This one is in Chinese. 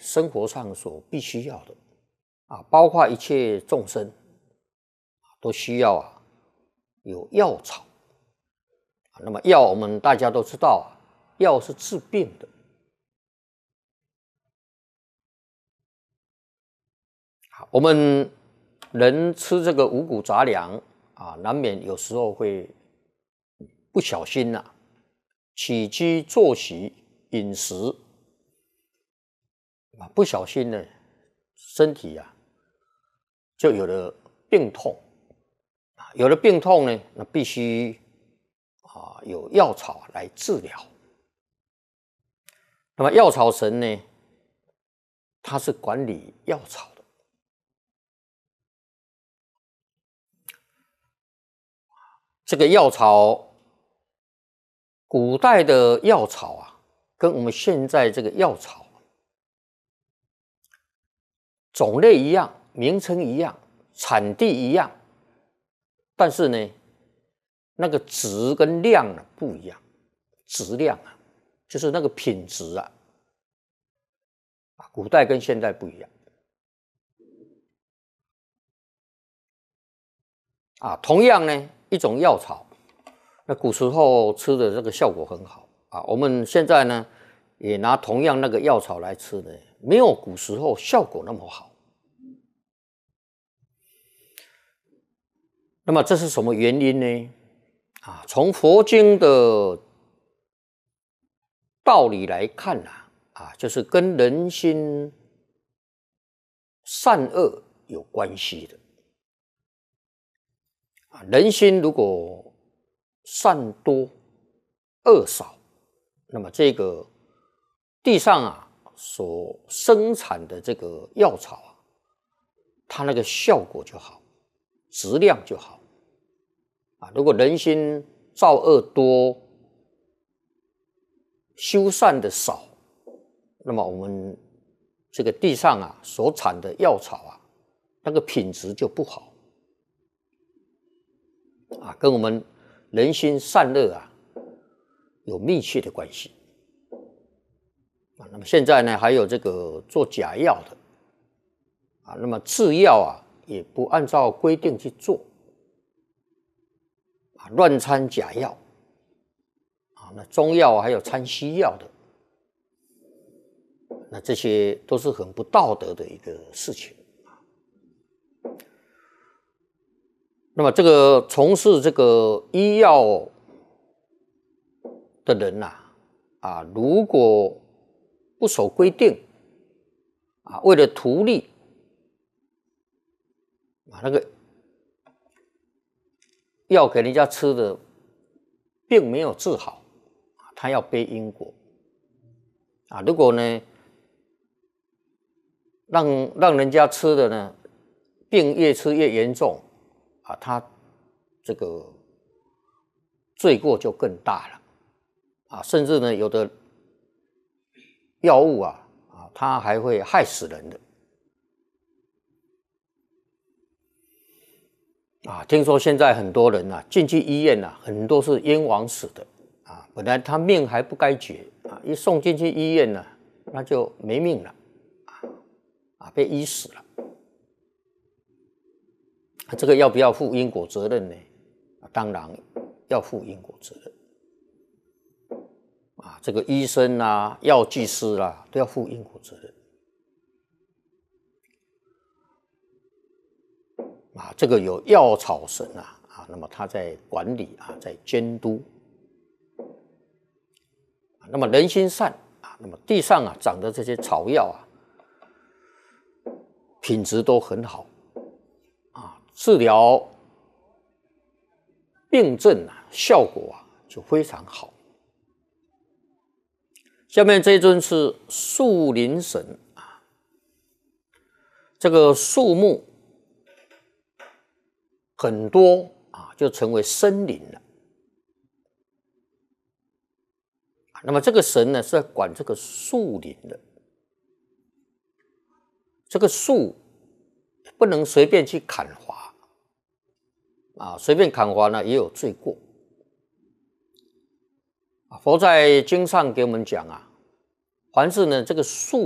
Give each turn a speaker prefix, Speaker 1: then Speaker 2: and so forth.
Speaker 1: 生活上所必须要的啊，包括一切众生都需要有药草。那么药我们大家都知道药是治病的。我们人吃这个五谷杂粮难免有时候会不小心起居作息饮食不小心呢，身体就有了病痛。有了病痛呢，那必须有药草来治疗。那么药草神呢，它是管理药草的。这个药草，古代的药草跟我们现在这个药草种类一样，名称一样，产地一样，但是呢，那个质跟量不一样。质量就是那个品质古代跟现在不一样。同样呢，一种药草，那古时候吃的这个效果很好我们现在呢也拿同样那个药草来吃呢，没有古时候效果那么好。那么这是什么原因呢？从佛经的道理来看就是跟人心善恶有关系的。人心如果善多恶少，那么这个地上所生产的这个药草它那个效果就好，质量就好如果人心造恶多，修善的少，那么我们这个地上所产的药草那个品质就不好跟我们人心善恶有密切的关系那么现在呢，还有这个做假药的那么制药也不按照规定去做乱掺假药那中药还有掺西药的，那这些都是很不道德的一个事情。那么这个从事这个医药的人如果不守规定为了图利那个药给人家吃的并没有治好他要背因果如果呢让人家吃的呢病越吃越严重他这个罪过就更大了甚至呢有的药物它还会害死人的听说现在很多人进去医院很多是冤枉死的本来他命还不该绝一送进去医院那就没命了被医死了这个要不要负因果责任呢？当然要负因果责任这个医生药剂师都要负因果责任这个有药草神那么他在管理在监督那么人心善那么地上长的这些草药品质都很好治疗病症效果就非常好。下面这一尊是树林神这个树木很多就成为森林了那么这个神呢是在管这个树林的这个树不能随便去砍伐随便砍伐呢也有罪过佛在经上给我们讲凡是呢这个树